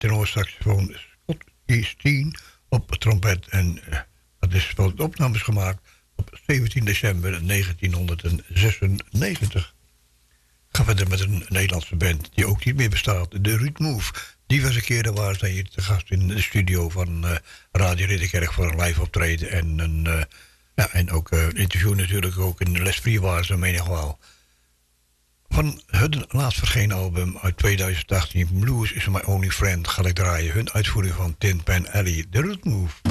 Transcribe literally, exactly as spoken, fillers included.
tenorsaxofoon Scott Steen op trompet. En uh, dat is van de opnames gemaakt op zeventien december negentienhonderdzesennegentig. Ga verder met een Nederlandse band die ook niet meer bestaat. De Ruud Move. Diverse keren waren zij hier te gast in de studio van uh, Radio Ridderkerk voor een live optreden. En, een, uh, ja, en ook uh, een interview natuurlijk ook in Les Prix waren ze menigmaal. Van hun laatst verschenen album uit tweeduizend achttien, Blues is My Only Friend, ga ik draaien. Hun uitvoering van Tin Pan Alley, The Ruud Move.